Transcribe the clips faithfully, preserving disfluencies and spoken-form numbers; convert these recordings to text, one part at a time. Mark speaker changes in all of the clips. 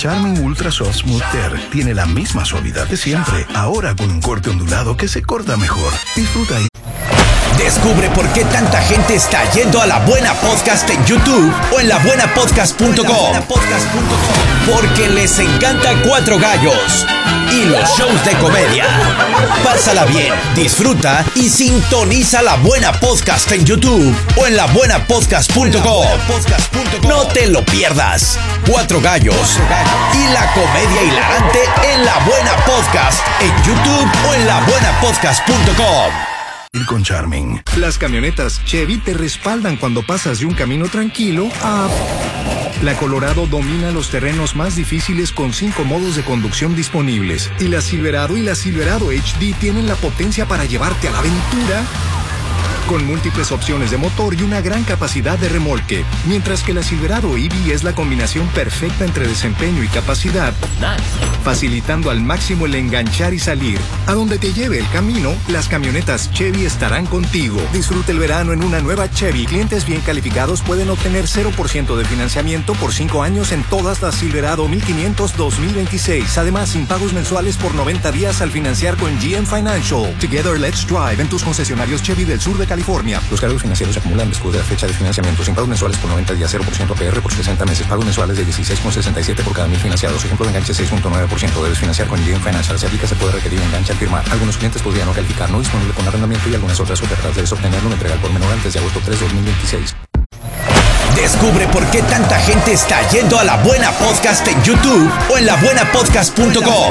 Speaker 1: Charming Ultra Soft Smooth Tear tiene la misma suavidad de siempre, ahora con un corte ondulado que se corta mejor. Disfruta y...
Speaker 2: Descubre por qué tanta gente está yendo a La Buena Podcast en YouTube o en la buena podcast punto com. Porque les encanta Cuatro Gallos y los shows de comedia. Pásala bien, disfruta y sintoniza La Buena Podcast en YouTube o en la buena podcast punto com. No te lo pierdas. Cuatro Gallos y la comedia hilarante en La Buena Podcast en YouTube o en la buena podcast punto com.
Speaker 1: Con Charming.
Speaker 3: Las camionetas Chevy te respaldan cuando pasas de un camino tranquilo a... La Colorado domina los terrenos más difíciles con cinco modos de conducción disponibles. Y la Silverado y la Silverado H D tienen la potencia para llevarte a la aventura con múltiples opciones de motor y una gran capacidad de remolque. Mientras que la Silverado E V es la combinación perfecta entre desempeño y capacidad, facilitando al máximo el enganchar y salir. A donde te lleve el camino, las camionetas Chevy estarán contigo. Disfruta el verano en una nueva Chevy. Clientes bien calificados pueden obtener cero por ciento de financiamiento por cinco años en todas las Silverado mil quinientos dos mil veintiséis. Además, sin pagos mensuales por noventa días al financiar con G M Financial. Together, let's drive en tus concesionarios Chevy del sur de California. Los cargos financieros se acumulan después de la fecha de financiamiento. Sin pagos mensuales por noventa días, cero por ciento A P R por sesenta meses. Pagos mensuales de dieciséis con sesenta y siete por cada mil financiados. Ejemplo de enganche seis punto nueve por ciento. Debes financiar con G M Financial. Se aplica, se puede requerir enganche al firmar. Algunos clientes podrían no calificar. No disponible con arrendamiento y algunas otras ofertas. Debes obtenerlo en entrega por menor antes de agosto tres de dos mil veintiséis.
Speaker 2: Descubre por qué tanta gente está yendo a La Buena Podcast en YouTube o en la buena podcast punto com.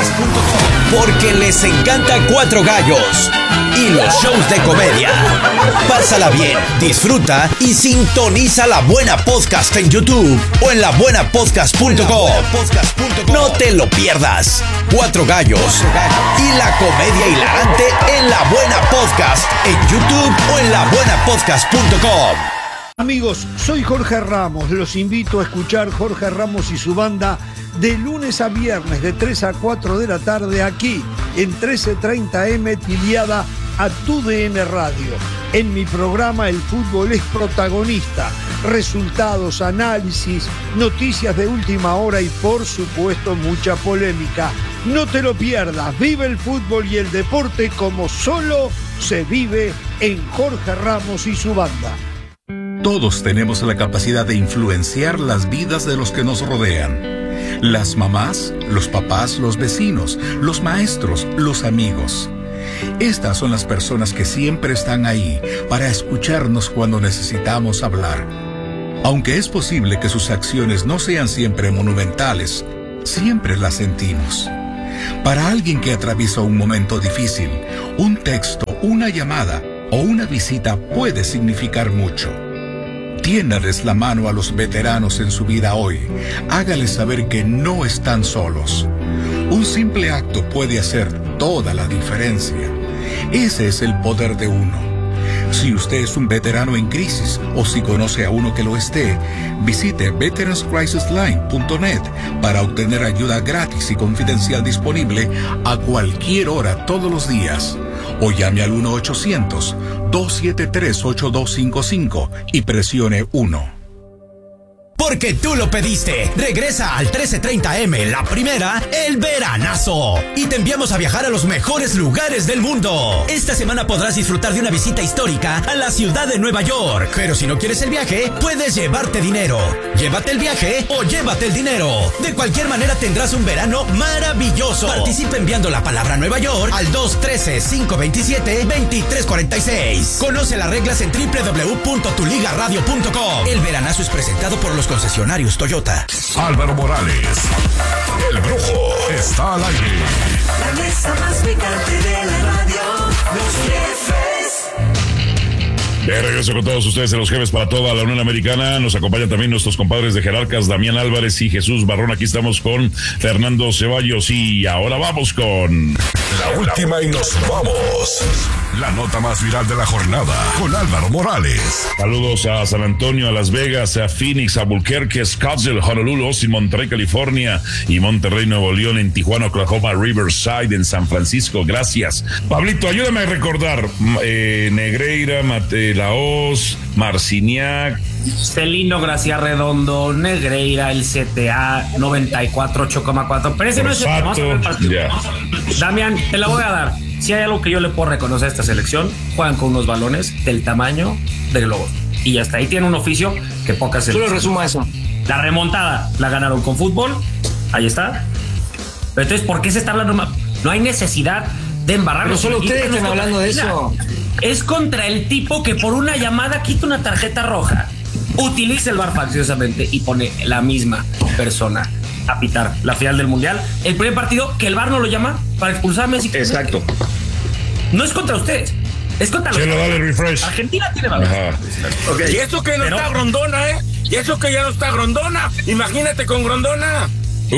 Speaker 2: Porque les encanta Cuatro Gallos y los shows de comedia. Pásala bien, disfruta y sintoniza La Buena Podcast en YouTube o en la buena podcast punto com. No te lo pierdas. Cuatro Gallos y la comedia hilarante en La Buena Podcast en YouTube o en la buena podcast punto com.
Speaker 4: Amigos, soy Jorge Ramos. Los invito a escuchar Jorge Ramos y su banda de lunes a viernes de tres a cuatro de la tarde aquí en trece treinta eme afiliada a Tu D N Radio. En mi programa el fútbol es protagonista. Resultados, análisis, noticias de última hora y por supuesto mucha polémica. No te lo pierdas. Vive el fútbol y el deporte como solo se vive en Jorge Ramos y su banda.
Speaker 5: Todos tenemos la capacidad de influenciar las vidas de los que nos rodean. Las mamás, los papás, los vecinos, los maestros, los amigos. Estas son las personas que siempre están ahí para escucharnos cuando necesitamos hablar. Aunque es posible que sus acciones no sean siempre monumentales, siempre las sentimos. Para alguien que atraviesa un momento difícil, un texto, una llamada o una visita puede significar mucho. Tiéndales la mano a los veteranos en su vida hoy. Hágales saber que no están solos. Un simple acto puede hacer toda la diferencia. Ese es el poder de uno. Si usted es un veterano en crisis o si conoce a uno que lo esté, visite veterans crisis line punto net para obtener ayuda gratis y confidencial disponible a cualquier hora todos los días. O llame al uno ochocientos, dos siete tres, ocho dos cinco cinco y presione uno.
Speaker 2: Porque tú lo pediste. Regresa al trece treinta eme, la primera, el veranazo. Y te enviamos a viajar a los mejores lugares del mundo. Esta semana podrás disfrutar de una visita histórica a la ciudad de Nueva York. Pero si no quieres el viaje, puedes llevarte dinero. Llévate el viaje o llévate el dinero. De cualquier manera tendrás un verano maravilloso. Participa enviando la palabra Nueva York al dos uno tres, cinco dos siete, dos tres cuatro seis. Conoce las reglas en doble u doble u doble u punto tu liga radio punto com. El veranazo es presentado por los concesionarios Toyota.
Speaker 6: Álvaro Morales, el brujo, está al aire.
Speaker 7: La mesa más picante de la radio, los jefes.
Speaker 6: De regreso con todos ustedes en Los Jefes para toda la Unión Americana. Nos acompañan también nuestros compadres de Jerarcas, Damián Álvarez y Jesús Barrón. Aquí estamos con Fernando Ceballos y ahora vamos con
Speaker 8: la última y nos vamos.
Speaker 1: La nota más viral de la jornada con Álvaro Morales.
Speaker 6: Saludos a San Antonio, a Las Vegas, a Phoenix, a Albuquerque, Scottsdale, Honolulu, Austin, Monterrey, California y Monterrey, Nuevo León, en Tijuana, Oklahoma, Riverside, en San Francisco. Gracias. Pablito, ayúdame a recordar. Eh, Negreira, Mate, Laos, Marciniak,
Speaker 8: Celino, Gracia Redondo, Negreira, el C T A, noventa y cuatro, ocho coma cuatro. Pero ese no es el tema. Vamos a ver el partido.
Speaker 6: Ya.
Speaker 8: Damián, te la voy a dar. Si hay algo que yo le puedo reconocer a esta selección, juegan con unos balones del tamaño de globos. Y hasta ahí tiene un oficio que pocas
Speaker 9: Solo
Speaker 8: selecciones.
Speaker 9: resumo eso.
Speaker 8: La remontada la ganaron con fútbol. Ahí está. Pero entonces, ¿por qué se está hablando más? No hay necesidad de embarrarnos.
Speaker 9: Pero solo ustedes están hablando de eso.
Speaker 8: Es contra el tipo que por una llamada quita una tarjeta roja, utiliza el V A R facciosamente y pone la misma persona a pitar la final del Mundial. El primer partido que el V A R no lo llama para expulsar a Messi.
Speaker 10: Exacto.
Speaker 8: No es contra ustedes, es contra los.
Speaker 6: Chelo, dale refresh.
Speaker 8: Argentina tiene valor.
Speaker 10: Okay.
Speaker 11: Y eso que no
Speaker 8: Pero-
Speaker 11: está Grondona, ¿eh? Y eso que ya no está Grondona. Imagínate con Grondona.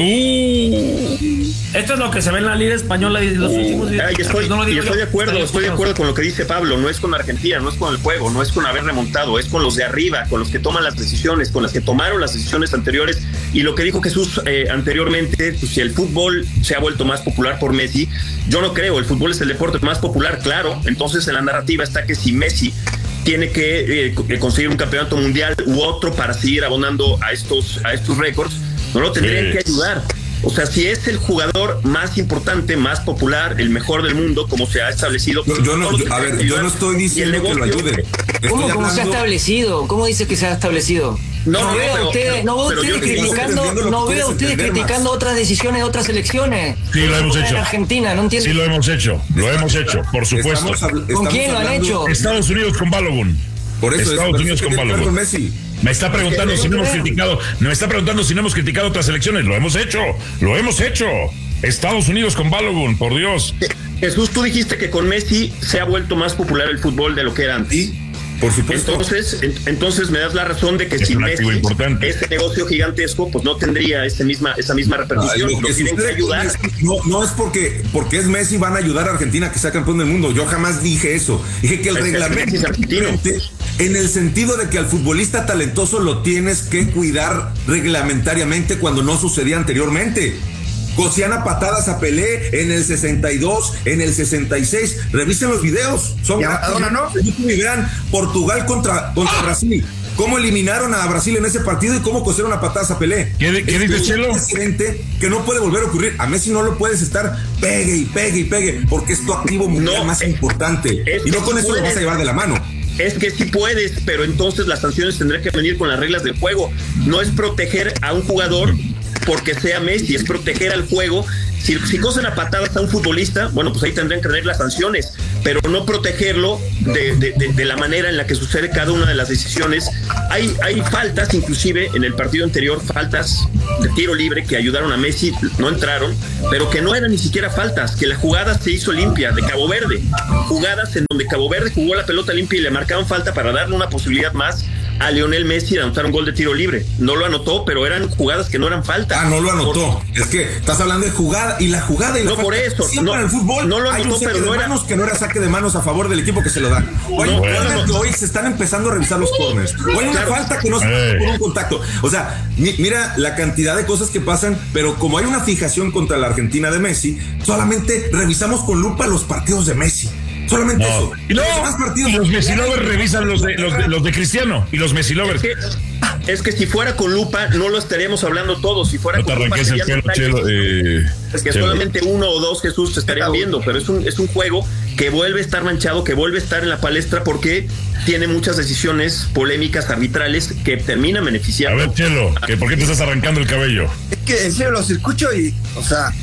Speaker 6: Uh.
Speaker 8: Esto es lo que se ve en la Liga Española de los últimos días.
Speaker 10: Ay, estoy,
Speaker 8: No lo
Speaker 10: y
Speaker 8: digo
Speaker 10: estoy
Speaker 8: yo.
Speaker 10: de acuerdo, estoy de acuerdo con lo que dice Pablo. No es con Argentina, no es con el juego, no es con haber remontado, es con los de arriba, con los que toman las decisiones, con las que tomaron las decisiones anteriores. Y lo que dijo Jesús eh, anteriormente, pues, si el fútbol se ha vuelto más popular por Messi, yo no creo. El fútbol es el deporte más popular, claro. Entonces en la narrativa está que si Messi tiene que eh, conseguir un campeonato mundial u otro para seguir abonando a estos, a estos récords, no lo tendrían
Speaker 6: Sí.
Speaker 10: que ayudar. O sea, si es el jugador más importante, más popular, el mejor del mundo, como se ha establecido.
Speaker 12: Yo, yo no,
Speaker 10: todos
Speaker 12: yo- a
Speaker 10: tienen
Speaker 12: ver,
Speaker 10: que
Speaker 12: yo
Speaker 10: ayudar.
Speaker 12: no estoy
Speaker 10: Y el
Speaker 12: diciendo que lo
Speaker 10: negocio-
Speaker 12: ayuden. Estoy
Speaker 9: ¿Cómo, cómo se ha
Speaker 12: hablando-
Speaker 9: establecido? ¿Cómo dice que se ha establecido?
Speaker 10: No,
Speaker 9: No,
Speaker 10: no,
Speaker 9: veo a
Speaker 10: pero-
Speaker 9: ustedes, no veo
Speaker 10: pero yo
Speaker 9: ustedes
Speaker 10: estoy
Speaker 9: criticando,
Speaker 12: entendiendo lo que
Speaker 9: no
Speaker 12: quieres
Speaker 9: veo a ustedes
Speaker 12: entender
Speaker 9: criticando
Speaker 12: más.
Speaker 9: otras decisiones de otras selecciones.
Speaker 6: Sí, lo hemos
Speaker 9: En
Speaker 6: hecho.
Speaker 9: Argentina, no entiendo.
Speaker 6: Sí, lo hemos hecho. Lo hemos hecho, por supuesto.
Speaker 12: Estamos habl-
Speaker 9: ¿Con
Speaker 12: estamos
Speaker 9: quién lo han
Speaker 12: hablando-
Speaker 9: hecho?
Speaker 6: Estados Unidos con Balogun.
Speaker 12: Por eso,
Speaker 6: Estados
Speaker 12: es,
Speaker 6: Unidos
Speaker 12: pero
Speaker 6: con
Speaker 12: ¿qué tiene que ver
Speaker 6: Balogun.
Speaker 12: con Messi?
Speaker 6: Me está preguntando si no hemos
Speaker 9: Porque-
Speaker 6: criticado, me está preguntando si no hemos criticado otras elecciones. Lo hemos hecho, lo hemos hecho. Estados Unidos con Balogun, por Dios.
Speaker 10: Jesús, tú dijiste que con Messi se ha vuelto más popular el fútbol de lo que era antes.
Speaker 12: Sí, por supuesto.
Speaker 10: Entonces, en- entonces me das la razón de que
Speaker 6: Es
Speaker 10: sin
Speaker 6: un activo
Speaker 10: Messi,
Speaker 6: importante.
Speaker 10: ese negocio gigantesco, pues no tendría ese misma, esa misma
Speaker 12: Ah,
Speaker 10: repercusión.
Speaker 12: lo
Speaker 10: Lo
Speaker 12: que
Speaker 10: tienen que
Speaker 12: sucede con
Speaker 10: ayudar.
Speaker 12: Messi no, no es porque, porque es Messi van a ayudar a Argentina a que sea campeón del mundo. Yo jamás dije eso. Dije que el
Speaker 10: Es que
Speaker 12: reglamento
Speaker 10: Messi es argentino.
Speaker 12: en el sentido de que al futbolista talentoso lo tienes que cuidar reglamentariamente cuando no sucedía anteriormente. Cosían a patadas a Pelé en el sesenta y dos, en el sesenta y seis. Revisen los videos. Son
Speaker 13: ¿Y a Maradona no?
Speaker 12: Y vean Portugal contra, contra Brasil. Cómo eliminaron a Brasil en ese partido y cómo cosieron a patadas a Pelé.
Speaker 6: ¿Qué, qué dice Chelo?
Speaker 12: Un accidente que no puede volver a ocurrir. A Messi no lo puedes estar pegue y pegue y pegue porque es tu activo mundial
Speaker 10: No,
Speaker 12: más
Speaker 10: eh,
Speaker 12: importante.
Speaker 10: es
Speaker 12: Y no
Speaker 10: que
Speaker 12: con
Speaker 10: sí
Speaker 12: eso lo vas
Speaker 10: puedes.
Speaker 12: a llevar de la mano.
Speaker 10: Es que sí puedes, pero entonces las sanciones tendrán que venir con las reglas del juego. No es proteger a un jugador porque sea Messi, es proteger al juego. Si, si cosen a patadas a un futbolista, bueno, pues ahí tendrían que tener las sanciones, pero no protegerlo de, de, de, de la manera en la que sucede cada una de las decisiones. Hay, hay faltas, inclusive en el partido anterior, faltas de tiro libre que ayudaron a Messi, no entraron, pero que no eran ni siquiera faltas, que la jugada se hizo limpia de Cabo Verde. Jugadas en donde Cabo Verde jugó la pelota limpia y le marcaban falta para darle una posibilidad más a Lionel Messi de anotar un gol de tiro libre. No lo anotó, pero eran jugadas que no eran faltas.
Speaker 12: Ah, no lo anotó. Por... Es que estás hablando de jugada y la jugada y la
Speaker 10: No,
Speaker 12: falta.
Speaker 10: por eso.
Speaker 12: Siempre
Speaker 10: No,
Speaker 12: en el fútbol
Speaker 10: no lo
Speaker 12: hay
Speaker 10: anotó,
Speaker 12: un saque
Speaker 10: pero
Speaker 12: de
Speaker 10: no era...
Speaker 12: manos que no era saque de manos a favor del equipo que se lo da. Hoy,
Speaker 10: No,
Speaker 12: bueno,
Speaker 10: no, no.
Speaker 12: hoy se están empezando a revisar los corners. Hoy hay una
Speaker 10: Claro.
Speaker 12: falta que no se
Speaker 6: Eh.
Speaker 12: por un contacto. O sea, mi- mira la cantidad de cosas que pasan, pero como hay una fijación contra la Argentina de Messi, solamente revisamos con lupa los partidos de Messi. Solamente
Speaker 6: No.
Speaker 12: eso.
Speaker 6: Y no,
Speaker 12: Los demás partidos-
Speaker 6: y los Messi lovers revisan los de, los de, los de Cristiano y los Messi lovers.
Speaker 10: Es que, es que si fuera con lupa, no lo estaríamos hablando todos. Si fuera
Speaker 6: No te
Speaker 10: con lupa,
Speaker 6: arranques el
Speaker 10: serían
Speaker 6: pelo,
Speaker 10: detalles.
Speaker 6: Chelo. Eh,
Speaker 10: Es que
Speaker 6: Chelo.
Speaker 10: solamente uno o dos Jesús se estarían viendo, pero es un, es un juego que vuelve a estar manchado, que vuelve a estar en la palestra porque tiene muchas decisiones polémicas, arbitrales, que terminan
Speaker 6: A
Speaker 10: beneficiando.
Speaker 6: ver, Chelo, ¿que ¿por qué te estás arrancando el cabello?
Speaker 13: Es que en serio los escucho y, o sea,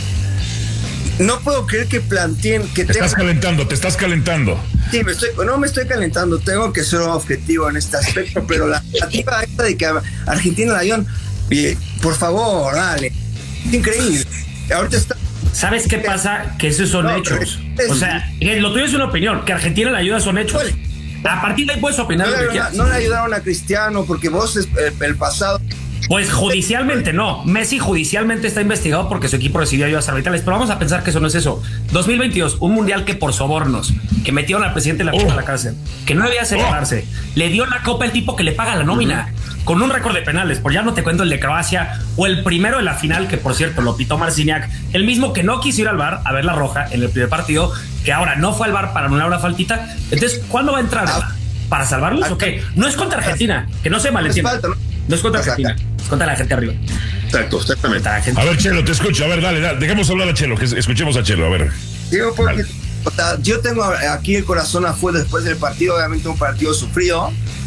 Speaker 13: no puedo creer que planteen que
Speaker 6: Te estás
Speaker 13: tengan-
Speaker 6: calentando, te estás calentando.
Speaker 13: Sí, me estoy, no me estoy calentando, tengo que ser objetivo en este aspecto, pero la narrativa esta de que Argentina la dio, y, por favor, dale, es increíble. Ahorita está.
Speaker 8: ¿Sabes qué pasa? Que esos son
Speaker 13: No,
Speaker 8: hechos.
Speaker 13: es-
Speaker 8: O sea, que lo tuyo es una opinión, que Argentina le ayuda son hechos. A partir de ahí puedes opinar
Speaker 13: No
Speaker 8: lo que
Speaker 13: le,
Speaker 8: quieras.
Speaker 13: no le ayudaron a Cristiano porque vos es- el, el pasado
Speaker 8: Pues judicialmente no. Messi judicialmente está investigado porque su equipo recibió ayudas arbitrales, pero vamos a pensar que eso no es eso. dos mil veintidós, un mundial que por sobornos, que metieron al presidente de la FIFA a la cárcel, que no debía celebrarse, oh. le dio la copa el tipo que le paga la nómina, uh-huh. con un récord de penales, por ya no te cuento el de Croacia, o el primero de la final, que por cierto lo pitó Marciniak, el mismo que no quiso ir al V A R a ver la roja en el primer partido, que ahora no fue al V A R para anular una faltita. Entonces, ¿cuándo va a entrar? Ah. ¿Para salvarlos o qué? No es contra Argentina, que no se malentienda. No es contra Argentina, es contra la gente arriba.
Speaker 10: Exacto, exactamente.
Speaker 6: A ver, Chelo, te escucho. A ver, dale, dale. Dejemos hablar a Chelo, que escuchemos a Chelo, a ver.
Speaker 13: Digo, porque o sea, yo tengo aquí el corazón afuera después del partido, obviamente un partido sufrido.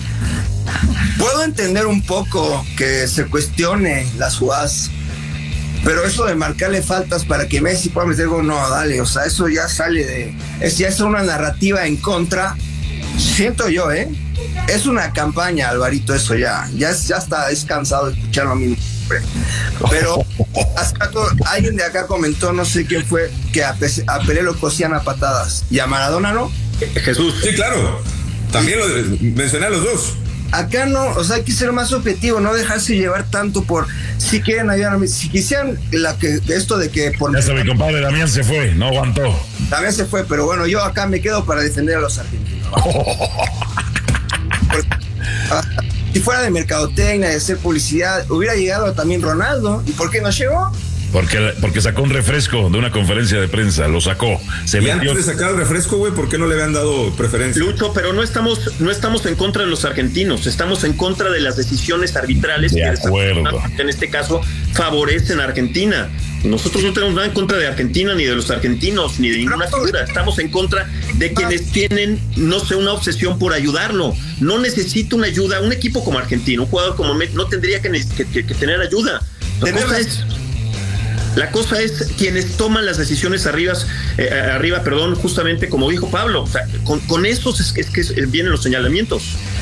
Speaker 13: Puedo entender un poco que se cuestione las jugadas, pero eso de marcarle faltas para que Messi pueda meter gol, no, dale, o sea, eso ya sale de... Es, ya es una narrativa en contra, siento yo, ¿eh? Es una campaña, Alvarito, eso ya. Ya, es, ya está, es cansado de escucharlo a mí. Pero hasta todo, alguien de acá comentó, no sé quién fue, que a, a Pelé lo cosían a patadas. ¿Y a Maradona no?
Speaker 12: Jesús. Sí, claro. También lo mencioné a los dos.
Speaker 13: Acá no, o sea, hay que ser más objetivo, no dejarse llevar tanto por si quieren ayudar, si quisieran la que, esto de que por...
Speaker 6: Ya está, mi compadre Damián se fue, no aguantó.
Speaker 13: Damián se fue, pero bueno, yo acá me quedo para defender a los argentinos. Porque, ah, si fuera de mercadotecnia, de hacer publicidad, hubiera llegado también Ronaldo. ¿Y por qué no llegó?
Speaker 6: Porque, porque sacó un refresco de una conferencia de prensa, lo sacó. Se
Speaker 12: y
Speaker 6: metió...
Speaker 12: antes de sacar el refresco, güey, ¿por qué no le habían dado preferencia?
Speaker 10: Lucho, pero no estamos, no estamos en contra de los argentinos, estamos en contra de las decisiones arbitrales
Speaker 6: de
Speaker 10: que
Speaker 6: acuerdo.
Speaker 10: en este caso favorecen a Argentina. Nosotros no tenemos nada en contra de Argentina, ni de los argentinos, ni de ninguna figura. Estamos en contra de quienes tienen, no sé, una obsesión por ayudarlo. No necesita una ayuda. Un equipo como Argentina, un jugador como Messi, no tendría que, que, que, que tener ayuda. La cosa es... La cosa es quienes toman las decisiones arriba, eh, arriba, perdón, justamente como dijo Pablo. O sea, con, con esos es, es que vienen los señalamientos.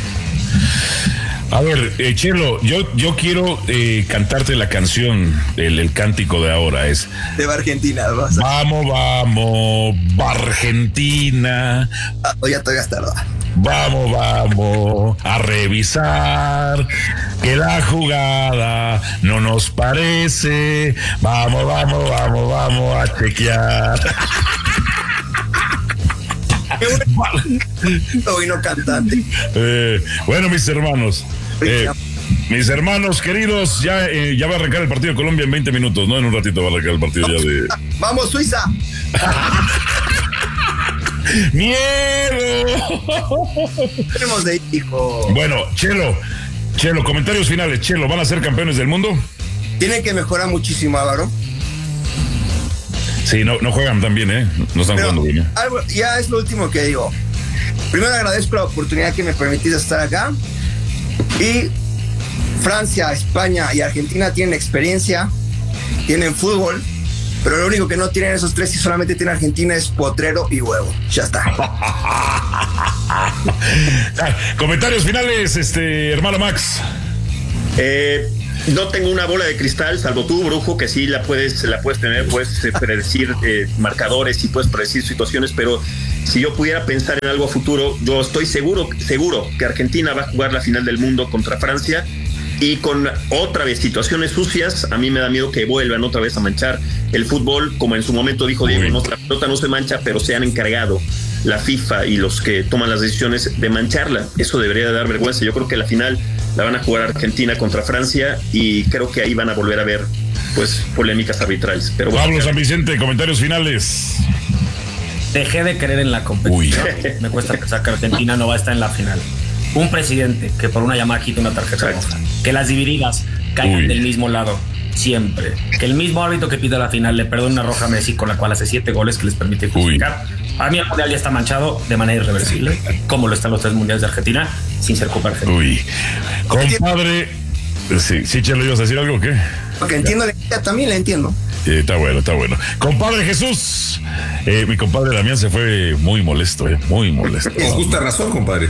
Speaker 6: A ver, eh, Chelo, yo, yo quiero eh, cantarte la canción, el, el cántico de ahora es...
Speaker 13: De Argentina, vas a...
Speaker 6: Vamos, vamos, Argentina.
Speaker 13: Ah, ya todavía está tarde.
Speaker 6: Vamos, vamos a revisar que la jugada no nos parece. Vamos, vamos, vamos, vamos a chequear.
Speaker 13: Hoy no cantante.
Speaker 6: Eh, bueno, mis hermanos, eh, mis hermanos queridos, ya, eh, ya va a arrancar el partido de Colombia en veinte minutos, ¿no? En un ratito va a arrancar el partido ya de...
Speaker 13: ¡Vamos, Suiza!
Speaker 6: ¡Miedo!
Speaker 13: Tenemos de hijo.
Speaker 6: Bueno, Chelo, Chelo, comentarios finales. Chelo, ¿van a ser campeones del mundo?
Speaker 13: Tienen que mejorar muchísimo, Álvaro.
Speaker 6: Sí, no, no juegan tan bien, ¿eh? No están
Speaker 13: Pero,
Speaker 6: jugando bien. ¿eh?
Speaker 13: Algo, ya es lo último que digo. Primero agradezco la oportunidad que me permitiste estar acá. Y Francia, España y Argentina tienen experiencia, tienen fútbol, pero lo único que no tienen esos tres y solamente tiene Argentina es potrero y huevo. Ya está.
Speaker 6: Comentarios finales, este hermano Max.
Speaker 10: Eh, no tengo una bola de cristal, salvo tú, Brujo, que sí la puedes, la puedes tener, puedes eh, predecir eh, marcadores y puedes predecir situaciones, pero si yo pudiera pensar en algo a futuro, yo estoy seguro, seguro que Argentina va a jugar la final del mundo contra Francia. Y con otra vez situaciones sucias, a mí me da miedo que vuelvan otra vez a manchar el fútbol, como en su momento dijo Diego, no, la pelota no se mancha, pero se han encargado la FIFA y los que toman las decisiones de mancharla. Eso debería de dar vergüenza. Yo creo que la final la van a jugar Argentina contra Francia y creo que ahí van a volver a ver pues polémicas arbitrales. Pero bueno,
Speaker 6: Pablo San Vicente, comentarios finales.
Speaker 8: Dejé de creer en la competición. Me cuesta pensar que Argentina no va a estar en la final. Un presidente que por una llamada quita una tarjeta roja, que las divididas caigan Uy. del mismo lado siempre, que el mismo árbitro que pide la final le perdone una roja a Messi con la cual hace siete goles que les permite justificar. Para mí el mundial ya está manchado de manera irreversible, como lo están los tres mundiales de Argentina, sin ser Copa Argentina.
Speaker 6: Uy, compadre, sí, sí, Chelo, ¿ibas a decir algo o qué?
Speaker 13: Porque entiendo, la también la entiendo.
Speaker 6: Eh, está bueno, está bueno. Compadre Jesús, eh, mi compadre Damián se fue muy molesto, eh, muy molesto.
Speaker 12: Con justa razón, compadre.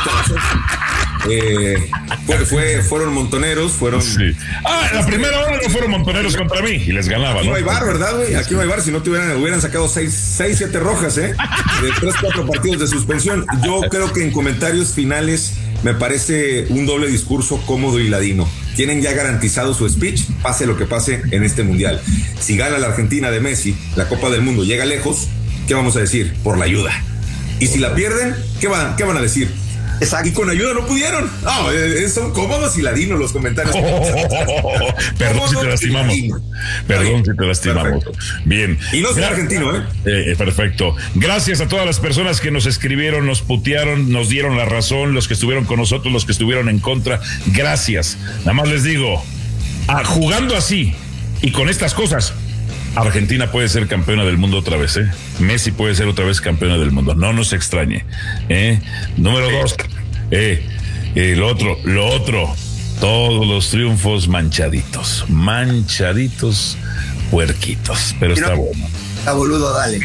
Speaker 12: eh, fue, fue, fueron montoneros, fueron...
Speaker 6: Sí. Ah, la primera hora no fueron montoneros contra mí y les ganaba,
Speaker 12: Aquí
Speaker 6: ¿no?
Speaker 12: no hay bar, ¿verdad, güey? Aquí no hay bar, si no te hubieran, hubieran sacado seis, seis, siete rojas, ¿eh? De tres, cuatro partidos de suspensión. Yo creo que en comentarios finales me parece un doble discurso cómodo y ladino. Tienen ya garantizado su speech, pase lo que pase en este mundial. Si gana la Argentina de Messi, la Copa del Mundo llega lejos, ¿qué vamos a decir? Por la ayuda. Y si la pierden, ¿qué van, qué van a decir? Exacto. Y con ayuda no pudieron. No, eh, son cómodos y ladinos los comentarios.
Speaker 6: Oh, oh, oh, oh. Perdón si te lastimamos. Perdón si te lastimamos. Perfecto. Bien.
Speaker 12: Y no soy argentino, ¿eh?
Speaker 6: ¿eh? Perfecto. Gracias a todas las personas que nos escribieron, nos putearon, nos dieron la razón, los que estuvieron con nosotros, los que estuvieron en contra. Gracias. Nada más les digo, ah, jugando así y con estas cosas, Argentina puede ser campeona del mundo otra vez, ¿eh? Messi puede ser otra vez campeona del mundo. No nos extrañe, ¿eh? Número dos, eh, eh, lo otro, lo otro, todos los triunfos manchaditos, manchaditos, puerquitos, pero está no, bueno.
Speaker 13: Está boludo, dale.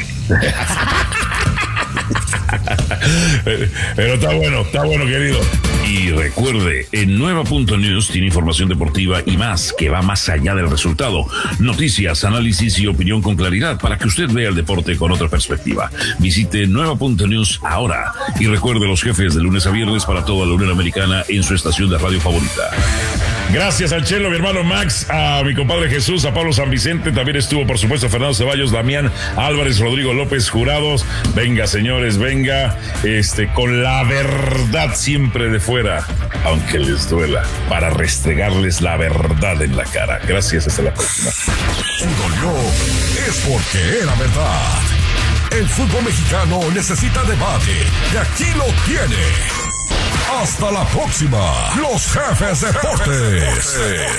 Speaker 6: Pero está bueno, está bueno, querido. Y recuerde, en Nueva punto news tiene información deportiva y más que va más allá del resultado. Noticias, análisis y opinión con claridad para que usted vea el deporte con otra perspectiva. Visite Nueva punto news ahora y recuerde los jefes de lunes a viernes para toda la Unión Americana en su estación de radio favorita. Gracias al Chelo, mi hermano Max, a mi compadre Jesús, a Pablo San Vicente, también estuvo por supuesto Fernando Ceballos, Damián Álvarez, Rodrigo López Jurados. Venga, señores, venga, este, con la verdad siempre de fuera, aunque les duela, para restregarles la verdad en la cara. Gracias, hasta la próxima.
Speaker 14: Si dolió, es porque era verdad. El fútbol mexicano necesita debate, y aquí lo tiene. Hasta la próxima, los jefes deportes.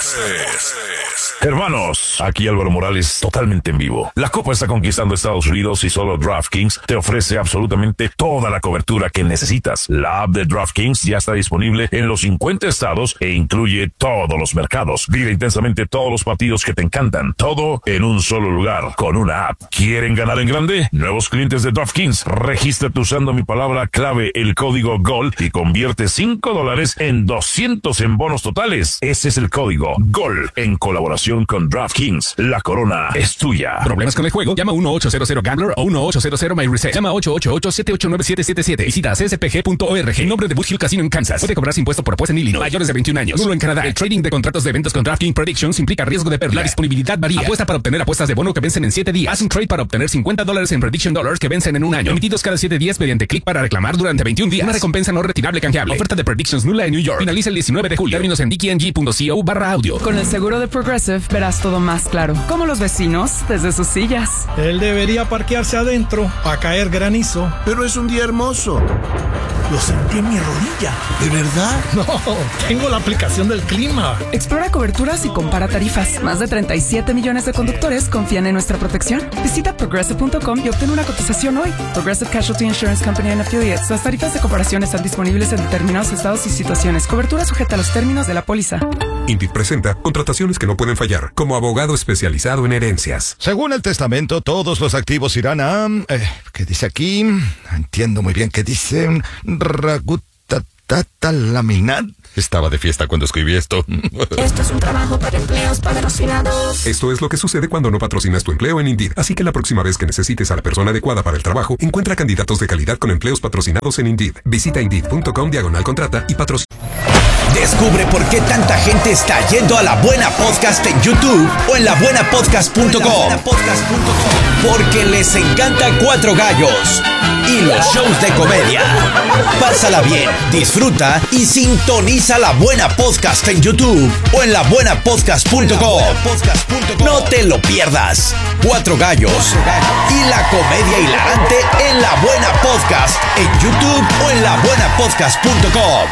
Speaker 15: Hermanos, aquí Álvaro Morales, totalmente en vivo. La Copa está conquistando Estados Unidos y solo DraftKings te ofrece absolutamente toda la cobertura que necesitas. La app de DraftKings ya está disponible en los cincuenta estados e incluye todos los mercados. Vive intensamente todos los partidos que te encantan, todo en un solo lugar, con una app. ¿Quieren ganar en grande? Nuevos clientes de DraftKings, regístrate usando mi palabra clave, el código GOL, y convierte cinco dólares en doscientos en bonos totales. Ese es el código GOL, en colaboración con DraftKings. La corona es tuya.
Speaker 16: ¿Problemas con el juego? Llama uno ocho cero cero Gambler o uno ocho cero cero My Reset. Llama ocho ocho ocho siete ocho nueve siete siete siete. Visita c s p g punto org. En nombre de Boot Hill Casino en Kansas. Puede cobrarse impuesto por apuesta en Illinois. Mayores de veintiún años. Nulo en Canadá. El trading de contratos de eventos con DraftKings Predictions implica riesgo de pérdida. La disponibilidad varía. Apuesta para obtener apuestas de bono que vencen en siete días. Haz un trade para obtener cincuenta dólares en Prediction Dollars que vencen en un año. Emitidos cada siete días mediante clic para reclamar durante veintiún días. Una recompensa no retirable canjeable. Oferta de Predictions nula en New York. Finaliza el diecinueve de julio. Términos en d k n g punto co barra audio.
Speaker 17: Con el seguro de Progressive verás todo más claro. Como los vecinos desde sus sillas.
Speaker 18: Él debería parquearse adentro a caer granizo.
Speaker 19: Pero es un día hermoso.
Speaker 18: Lo sentí en mi rodilla.
Speaker 19: ¿De verdad?
Speaker 18: No, tengo la aplicación del clima.
Speaker 17: Explora coberturas y compara tarifas. Más de treinta y siete millones de conductores confían en nuestra protección. Visita progressive punto com y obtén una cotización hoy. Progressive Casualty Insurance Company and Affiliates. Las tarifas de comparación están disponibles en determinados estados y situaciones. Cobertura sujeta a los términos de la póliza.
Speaker 20: Indeed presenta contrataciones que no pueden fallar, como abogado especializado en herencias.
Speaker 21: Según el testamento, todos los activos irán a... Eh, ¿Qué dice aquí? Entiendo muy bien qué dice... Ragutatalaminat. Estaba de fiesta cuando escribí esto.
Speaker 22: Esto es un trabajo para empleos patrocinados.
Speaker 20: Esto es lo que sucede cuando no patrocinas tu empleo en Indeed. Así que la próxima vez que necesites a la persona adecuada para el trabajo, encuentra candidatos de calidad con empleos patrocinados en Indeed. Visita Indeed punto com diagonal contrata y patrocina.
Speaker 2: Descubre por qué tanta gente está yendo a La Buena Podcast en YouTube o en la buena podcast punto com. Porque les encanta Cuatro Gallos y los shows de comedia. Pásala bien, disfruta y sintoniza La Buena Podcast en YouTube o en la buena podcast punto com. No te lo pierdas. Cuatro Gallos y la comedia hilarante en La Buena Podcast en YouTube o en la buena podcast punto com.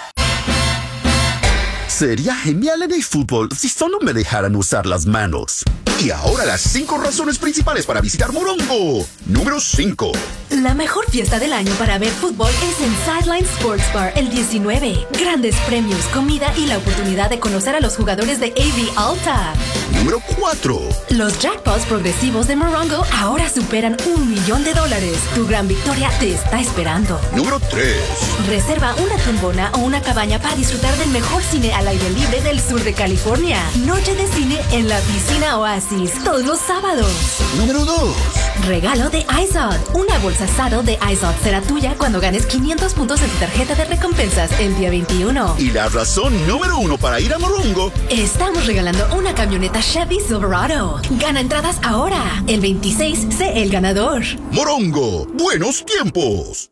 Speaker 23: Sería genial en el fútbol si solo me dejaran usar las manos. Y ahora las cinco razones principales para visitar Morongo. Número cinco.
Speaker 24: La mejor fiesta del año para ver fútbol es en Sideline Sports Bar el diecinueve. Grandes premios, comida y la oportunidad de conocer a los jugadores de A V Alta.
Speaker 23: Número cuatro.
Speaker 24: Los jackpots progresivos de Morongo ahora superan un millón de dólares. Tu gran victoria te está esperando.
Speaker 23: Número tres.
Speaker 24: Reserva una tumbona o una cabaña para disfrutar del mejor cine al aire libre del sur de California. Noche de cine en la piscina Oasis, todos los sábados.
Speaker 23: Número dos.
Speaker 24: Regalo de iZod. Una bolsa Saddle de iZod será tuya cuando ganes quinientos puntos en tu tarjeta de recompensas el día veintiuno.
Speaker 23: Y la razón número uno para ir a Morongo.
Speaker 24: Estamos regalando una camioneta Chevy Silverado. Gana entradas ahora. El veintiséis, sé el ganador.
Speaker 23: Morongo, buenos tiempos.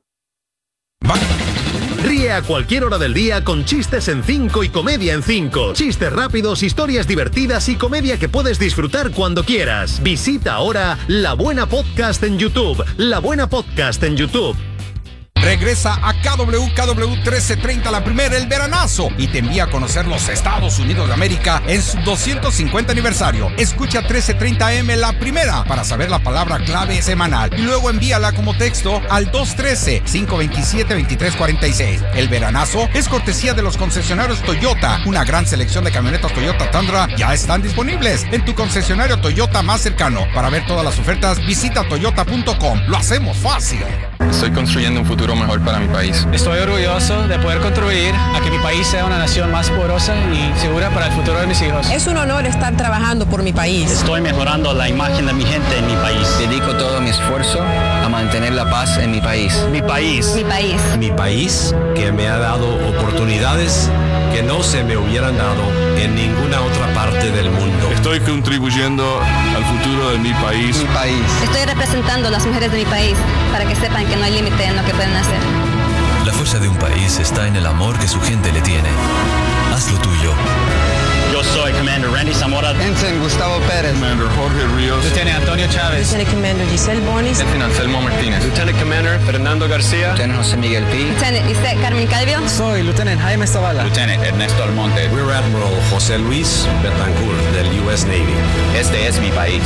Speaker 3: Ríe a cualquier hora del día con chistes en cinco y comedia en cinco. Chistes rápidos, historias divertidas y comedia que puedes disfrutar cuando quieras. Visita ahora La Buena Podcast en YouTube. La Buena Podcast en YouTube.
Speaker 4: Regresa a K W K W trece treinta La Primera, el veranazo, y te envía a conocer los Estados Unidos de América en su doscientos cincuenta aniversario. Escucha trece treinta eme La Primera para saber la palabra clave semanal y luego envíala como texto al dos uno tres, cinco dos siete, dos tres cuatro seis. El veranazo es cortesía de los concesionarios Toyota. Una gran selección de camionetas Toyota Tundra ya están disponibles en tu concesionario Toyota más cercano. Para ver todas las ofertas, visita toyota punto com. Lo hacemos fácil.
Speaker 5: Estoy construyendo un futuro mejor para mi país.
Speaker 7: Estoy orgulloso de poder contribuir a que mi país sea una nación más poderosa y segura para el futuro de mis hijos.
Speaker 25: Es un honor estar trabajando por mi país.
Speaker 26: Estoy mejorando la imagen de mi gente en mi país.
Speaker 27: Dedico todo mi esfuerzo a mantener la paz en mi país.
Speaker 26: Mi país.
Speaker 25: Mi país.
Speaker 28: Mi país, que me ha dado oportunidades que no se me hubieran dado en ninguna otra parte del mundo.
Speaker 29: Estoy contribuyendo al futuro de mi país.
Speaker 27: Mi país.
Speaker 30: Estoy representando a las mujeres de mi país para que sepan que no hay límite en lo que pueden hacer.
Speaker 31: La fuerza de un país está en el amor que su gente le tiene. Haz lo tuyo.
Speaker 26: Yo soy Commander Randy Zamora.
Speaker 27: Ensign Gustavo Pérez.
Speaker 29: Commander Jorge Ríos.
Speaker 26: Lieutenant Antonio Chávez.
Speaker 25: Lieutenant Commander Giselle Bonis.
Speaker 27: Lieutenant Anselmo Martínez.
Speaker 26: Lieutenant Commander Fernando García.
Speaker 27: Lieutenant José Miguel Pi.
Speaker 30: Lieutenant Lisette Carmen Calvio.
Speaker 7: Soy Lieutenant Jaime Zavala.
Speaker 26: Lieutenant Ernesto Almonte.
Speaker 28: Rear Admiral José Luis Betancourt del U S Navy.
Speaker 26: Este es mi país.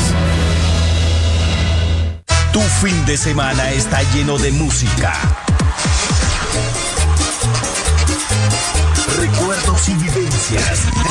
Speaker 2: Tu fin de semana está lleno de música, recuerdos y vivencias.